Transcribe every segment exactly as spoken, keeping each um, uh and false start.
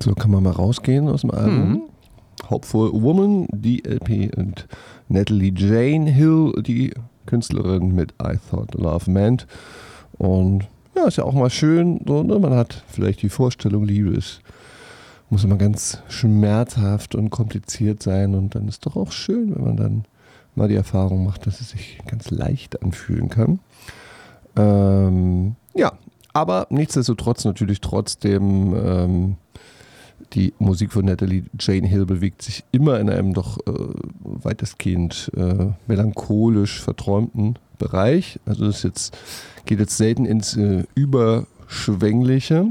So kann man mal rausgehen aus dem Album. Mhm. Hopeful Woman, die L P, und Natalie Jane Hill, die Künstlerin mit I Thought Love Meant. Und ja, ist ja auch mal schön, so, ne? Man hat vielleicht die Vorstellung, Liebe ist, muss immer ganz schmerzhaft und kompliziert sein, und dann ist doch auch schön, wenn man dann mal die Erfahrung macht, dass es sich ganz leicht anfühlen kann. Ähm, ja, aber nichtsdestotrotz natürlich trotzdem ähm, die Musik von Natalie Jane Hill bewegt sich immer in einem doch äh, weitestgehend äh, melancholisch verträumten Bereich. Also das jetzt, geht jetzt selten ins äh, Überschwängliche.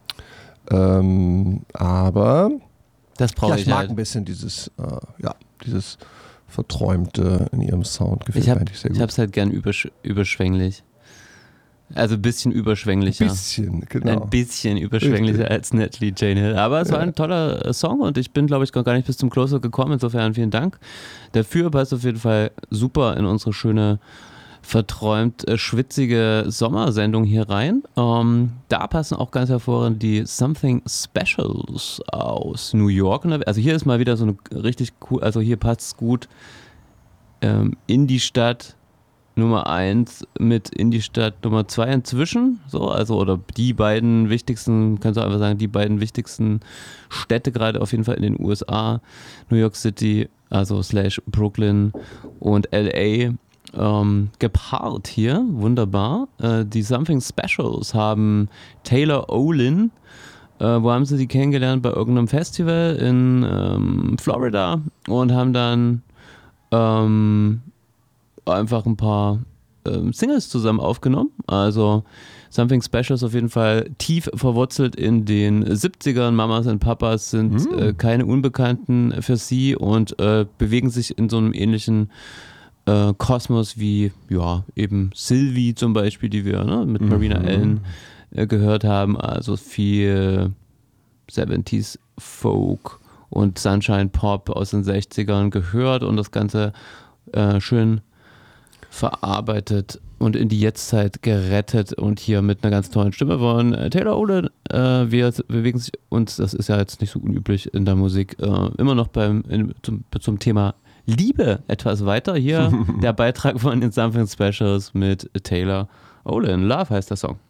Ähm, aber das brauche ja, ich ich mag halt. ein bisschen dieses, äh, ja, dieses Verträumte in ihrem Sound. Gefällt ich hab, mir eigentlich sehr gut. Ich habe es halt gern übersch- überschwänglich. Also ein bisschen überschwänglicher. Ein bisschen, genau. Ein bisschen überschwänglicher Richtig. als Natalie Jane Hill. Aber es ja. war ein toller äh, Song, und ich bin, glaube ich, gar nicht bis zum Closer gekommen. Insofern vielen Dank dafür. Passt auf jeden Fall super in unsere schöne, verträumt äh, schwitzige Sommersendung hier rein. Ähm, da passen auch ganz hervorragend die Something Specials aus New York. Also hier ist mal wieder so eine richtig cool, also hier passt es gut ähm, in die Stadt Nummer eins mit in die Stadt Nummer zwei inzwischen, so, also, oder die beiden wichtigsten, kannst du einfach sagen, die beiden wichtigsten Städte gerade auf jeden Fall in den U S A, New York City, also slash Brooklyn und L A, ähm, gepaart hier, wunderbar. Äh, die Something Specials haben Taylor Olin, äh, wo haben sie die kennengelernt? Bei irgendeinem Festival in ähm, Florida, und haben dann ähm, einfach ein paar ähm, Singles zusammen aufgenommen. Also Something Special ist auf jeden Fall tief verwurzelt in den siebzigern. Mamas und Papas sind mm. äh, keine Unbekannten für sie, und äh, bewegen sich in so einem ähnlichen äh, Kosmos wie, ja, eben Sylvie zum Beispiel, die wir ne, mit Marina mm. Allen äh, gehört haben. Also viel siebziger Folk und Sunshine Pop aus den sechzigern gehört und das Ganze äh, schön verarbeitet und in die Jetztzeit gerettet, und hier mit einer ganz tollen Stimme von Taylor Olin. Äh, wir bewegen sich uns, das ist ja jetzt nicht so unüblich in der Musik, äh, immer noch beim in, zum, zum Thema Liebe etwas weiter. Hier der Beitrag von den Something Specials mit Taylor Olin. Love heißt der Song.